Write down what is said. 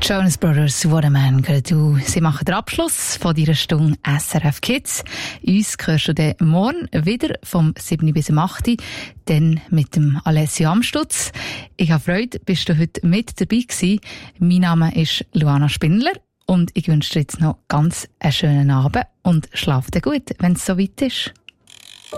Jonas Brothers, What a Man Could Do. Sie machen den Abschluss von dieser Stunde SRF Kids. Uns hörst du dann morgen wieder vom 7 bis 8, dann mit dem Alessio Amstutz. Ich habe Freude, bist du heute mit dabei gewesen. Mein Name ist Luana Spindler und ich wünsche dir jetzt noch ganz einen schönen Abend und schlaf dir gut, wenn es soweit ist.